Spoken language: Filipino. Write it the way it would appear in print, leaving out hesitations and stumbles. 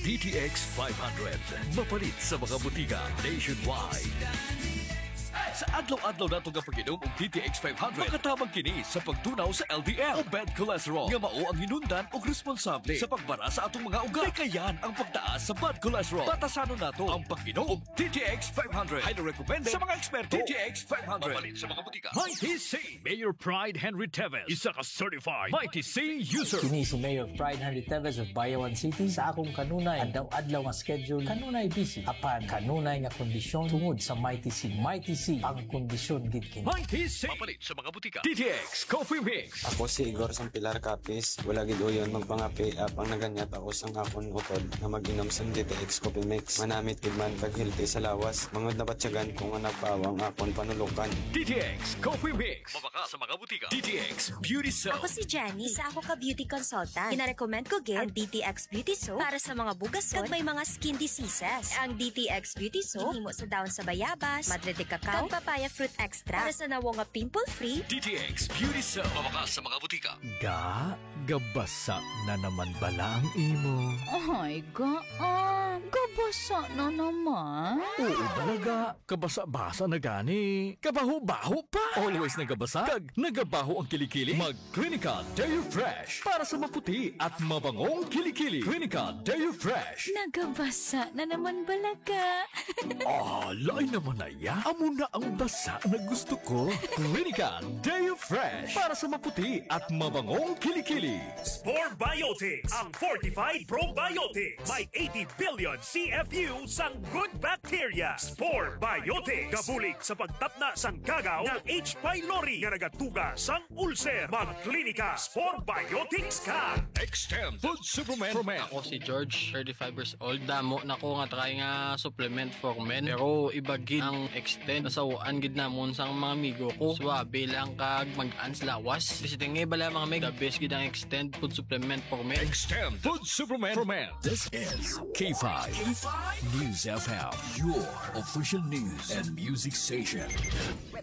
DTX 500. Mapalit sa mga butika nationwide. Sa adlaw-adlaw nato nga pag-inom og DTX 500, makatabang kini sa pagtunaw sa LDL o bad cholesterol. Nga mao ang hinundan og responsable sa pagbara sa atong mga ugat. Kayan ang pagtaas sa bad cholesterol. Batasanon nato ang pag-inom og DTX 500. Highly recommended sa mga eksperto. DTX 500. Mapalit sa mga butika. Mighty C. Mayor Pride Henry Teves. Isa ka certified Mighty C user. Kini si Mayor Pride Henry Teves of Bayawan City. Sa akong kanunay, adlaw-adlaw nga schedule, kanunay busy. Apan, kanunay nga kondisyon tungod sa Mighty C. Mighty C ang kondisyon gid kini. Mighty C. Mapalit sa mga butika. DTX Coffee Mix. Ako si Igor Sampilar Capis. Wala gid uyon magpangapi apang naganyat ako sang akon utod na mag-inom sa DTX Coffee Mix. Manamit gid man pag healthy sa lawas. Mangod na batyagan kung nga nagpawang akon panulukan. DTX Coffee Mix. Mabaka sa mga butika. DTX Beauty Soap. Ako si Jenny. Isa ako ka beauty consultant. Kina-recommend ko gid ang DTX Beauty Soap para sa mga bugason kag may mga skin diseases. Ang DTX Beauty Soap himo sa dahon sa bayabas, madre de cacao, papaya fruit extra para sa nawo nga pimple-free. DTX Beauty Soap. Mabaka sa mga butika. Gabasa na naman bala ang imo. Ay, gabasa na naman. Oo talaga, kabasa-basa na gani. Kabaho-baho pa. Always nagabasa, kag nagabaho ang kilikili. Mag-Clinica Deo Fresh para sa maputi at mabangong kilikili. Clinica Deo Fresh. Nagabasa na naman balaga. Lain naman na ya. Amo na ang basa na gusto ko. Clinica Deo Fresh para sa maputi at mabangong kilikili. Spore Biotics, ang Fortified Probiotics. May 80 billion CFU sang good bacteria. Spore Biotics. Gabulig sa pagtapna sang gagaw ng H. pylori nga nagatuga sang ulcer. Mag-klinika Spore Biotics ka. Extend Food Supplement for Men. Ako si George, 35 years old. Damo na ko nga try nga supplement for men. Pero ibagid ang extend. Nasawaan gid namon sang mga amigo ko. Swabe lang kag mag-ans lawas. Visiting bala mga meg. The best gid ang extend food supplement for men. Extend Food Supplement for Men. This is K5 News FM, your official news and music station.